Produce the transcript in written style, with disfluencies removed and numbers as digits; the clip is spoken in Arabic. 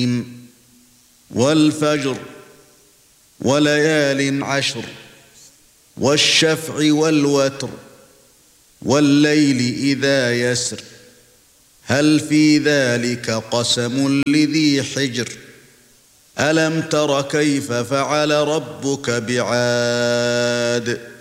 والفجر وليال عشر والشفع والوتر والليل إذا يسر هل في ذلك قسم لذي حجر ألم تر كيف فعل ربك بعاد